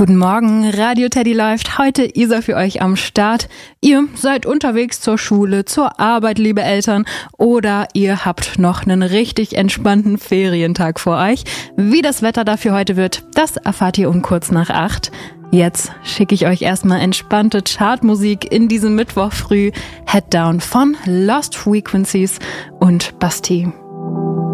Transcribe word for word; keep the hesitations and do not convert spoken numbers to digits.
Guten Morgen, Radio Teddy läuft. Heute Isa für euch am Start. Ihr seid unterwegs zur Schule, zur Arbeit, liebe Eltern, oder ihr habt noch einen richtig entspannten Ferientag vor euch. Wie das Wetter dafür heute wird, das erfahrt ihr um kurz nach acht. Jetzt schicke ich euch erstmal entspannte Chartmusik in diesem Mittwoch früh. Head Down von Lost Frequencies und Bastille.